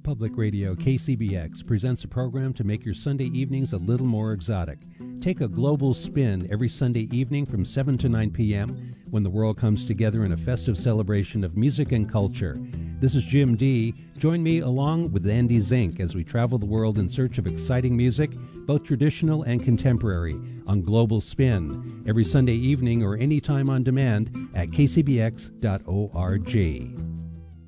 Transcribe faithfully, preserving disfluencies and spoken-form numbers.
Public Radio, K C B X, presents a program to make your Sunday evenings a little more exotic. Take a global spin every Sunday evening from seven to nine p.m. when the world comes together in a festive celebration of music and culture. This is Jim D. Join me along with Andy Zink as we travel the world in search of exciting music, both traditional and contemporary, on Global Spin, every Sunday evening or anytime on demand at k c b x dot org.